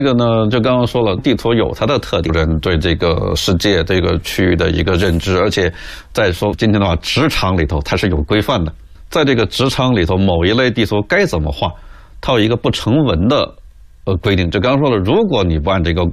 这个呢，就刚刚说了，地图有它的特点，人对这个世界这个区域的一个认知，而且再说今天的话，职场里头它是有规范的，在这个职场里头，某一类地图该怎么画，它有一个不成文的规定。就刚刚说了，如果你不按这个